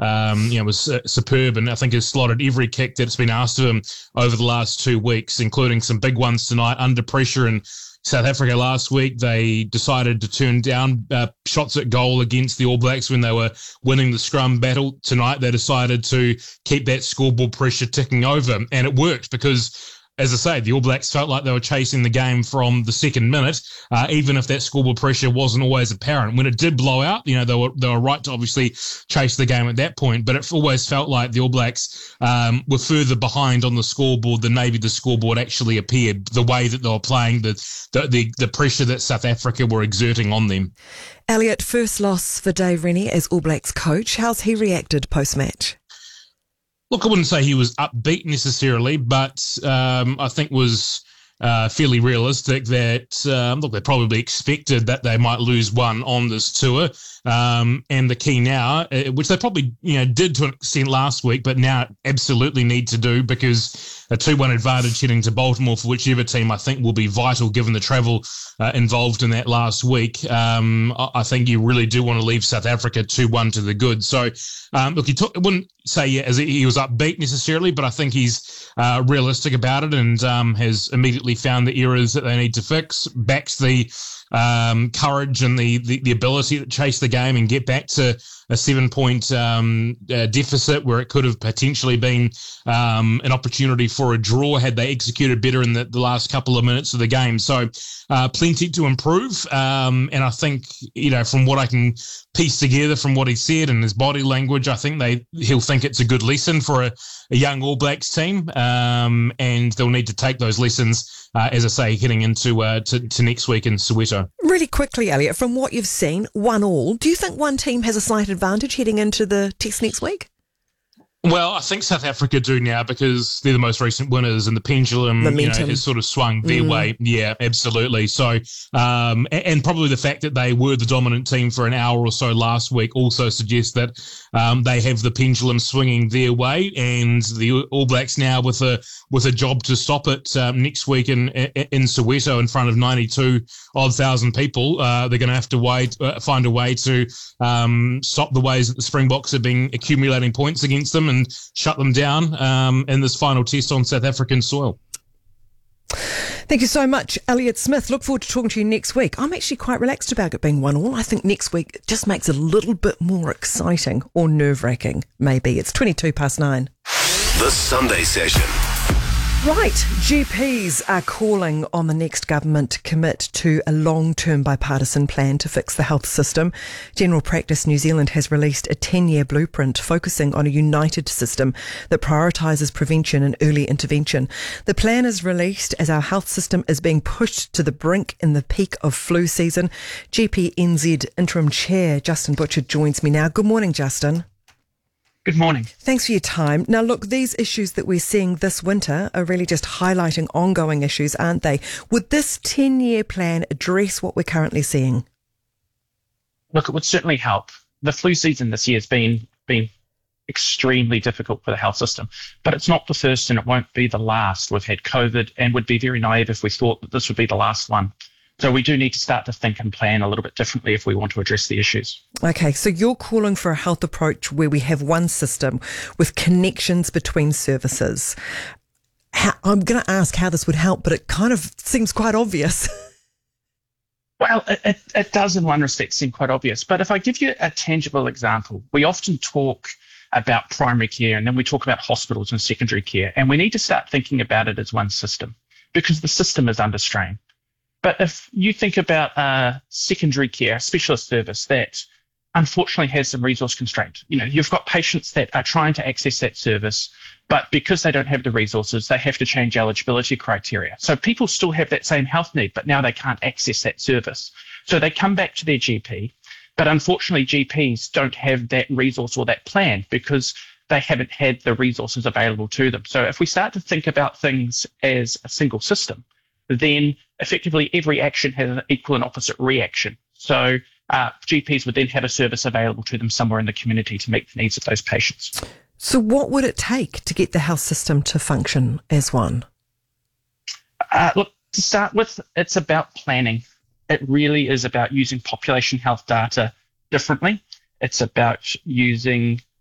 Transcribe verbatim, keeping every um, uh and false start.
um, you know, was uh, superb, and I think has slotted every kick that's been asked of him over the last two weeks, including some big ones tonight under pressure. And South Africa last week, they decided to turn down uh, shots at goal against the All Blacks when they were winning the scrum battle. Tonight, they decided to keep that scoreboard pressure ticking over, and it worked because, as I say, the All Blacks felt like they were chasing the game from the second minute, uh, even if that scoreboard pressure wasn't always apparent. When it did blow out, you know, they were they were right to obviously chase the game at that point, but it always felt like the All Blacks um, were further behind on the scoreboard than maybe the scoreboard actually appeared, the way that they were playing, the the the, the pressure that South Africa were exerting on them. Elliot, first loss for Dave Rennie as All Blacks coach. How's he reacted post-match? Look, I wouldn't say he was upbeat necessarily, but um, I think was uh, fairly realistic that, um, look, they probably expected that they might lose one on this tour. Um, and the key now, uh, which they probably you know did to an extent last week, but now absolutely need to do, because a two one advantage heading to Baltimore for whichever team I think will be vital given the travel uh, involved in that last week. Um, I, I think you really do want to leave South Africa two one to the good. So, um, look, he took, I wouldn't say yeah, as he was upbeat necessarily, but I think he's uh, realistic about it and um, has immediately found the errors that they need to fix, backs the um, courage and the, the, the ability to chase the game and get back to a seven-point um, uh, deficit where it could have potentially been um, an opportunity for a draw had they executed better in the, the last couple of minutes of the game. So uh, plenty to improve. Um, and I think, you know, from what I can piece together from what he said and his body language, I think they he'll think it's a good lesson for a, a young All Blacks team. Um, and they'll need to take those lessons, uh, as I say, heading into uh, to, to next week in Soweto. Really quickly, Elliot, from what you've seen, one all, do you think one team has a slight advantage heading into the test next week? Well, I think South Africa do now because they're the most recent winners and the pendulum you know, has sort of swung their mm. way. Yeah, absolutely. So, um, and, and probably the fact that they were the dominant team for an hour or so last week also suggests that um, they have the pendulum swinging their way, and the All Blacks now with a with a job to stop it um, next week in in Soweto in front of ninety-two odd thousand people. Uh, they're going to have to wait, uh, find a way to um, stop the ways that the Springboks have been accumulating points against them and shut them down um, in this final test on South African soil. Thank you so much, Elliot Smith. Look forward to talking to you next week. I'm actually quite relaxed about it being one all. I think next week it just makes it a little bit more exciting or nerve-wracking, maybe. It's twenty-two past nine. The Sunday Session. Right, G Ps are calling on the next government to commit to a long-term bipartisan plan to fix the health system. General Practice New Zealand has released a ten-year blueprint focusing on a united system that prioritises prevention and early intervention. The plan is released as our health system is being pushed to the brink in the peak of flu season. G P N Z Interim Chair Justin Butcher joins me now. Good morning, Justin. Good morning. Thanks for your time. Now, look, these issues that we're seeing this winter are really just highlighting ongoing issues, aren't they? Would this ten-year plan address what we're currently seeing? Look, it would certainly help. The flu season this year has been, been extremely difficult for the health system, but it's not the first and it won't be the last. We've had COVID and would be very naive if we thought that this would be the last one. So we do need to start to think and plan a little bit differently if we want to address the issues. Okay, so you're calling for a health approach where we have one system with connections between services. How, I'm going to ask how this would help, but it kind of seems quite obvious. Well, it, it, it does in one respect seem quite obvious. But if I give you a tangible example, we often talk about primary care and then we talk about hospitals and secondary care, and we need to start thinking about it as one system because the system is under strain. But if you think about uh, secondary care, a specialist service that unfortunately has some resource constraint, you know, you've got patients that are trying to access that service, but because they don't have the resources, they have to change eligibility criteria. So people still have that same health need, but now they can't access that service. So they come back to their G P, but unfortunately G Ps don't have that resource or that plan because they haven't had the resources available to them. So if we start to think about things as a single system, then effectively every action has an equal and opposite reaction. So uh, G Ps would then have a service available to them somewhere in the community to meet the needs of those patients. So what would it take to get the health system to function as one? Uh, look, to start with, it's about planning. It really is about using population health data differently. It's about using